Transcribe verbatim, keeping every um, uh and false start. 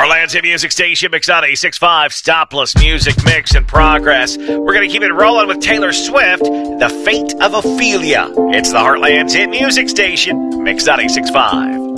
Heartland's hit music station, Mix ninety-six point five, Stopless Music Mix in progress. We're going to keep it rolling with Taylor Swift, The Fate of Ophelia. It's the Heartland's hit music station, Mix ninety-six point five.